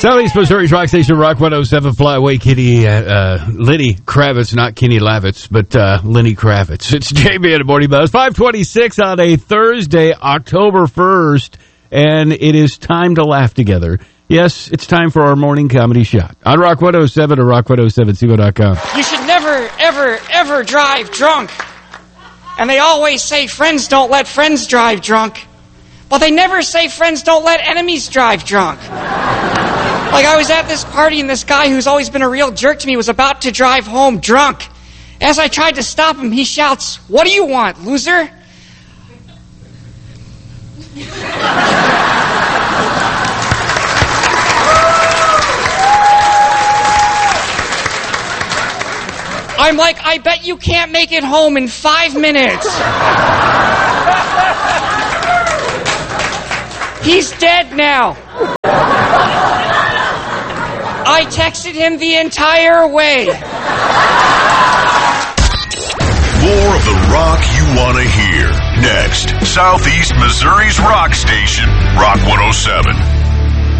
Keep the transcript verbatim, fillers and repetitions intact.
Southeast Missouri's Rock Station, Rock one oh seven. Fly away, Kitty, uh, uh, Lenny Kravitz, not Kenny Lavitz, but uh, Lenny Kravitz. It's J B and the Morning Buzz. five twenty-six on a Thursday, October first, and it is time to laugh together. Yes, it's time for our morning comedy shot on Rock one oh seven or rock one oh seven c o dot com. You should never, ever, ever drive drunk. And they always say friends don't let friends drive drunk. But they never say friends don't let enemies drive drunk. Like, I was at this party, and this guy who's always been a real jerk to me was about to drive home drunk. As I tried to stop him, he shouts, "What do you want, loser?" I'm like, I bet you can't make it home in five minutes. He's dead now. I texted him the entire way. More of the rock you want to hear. Next, Southeast Missouri's rock station, Rock one oh seven.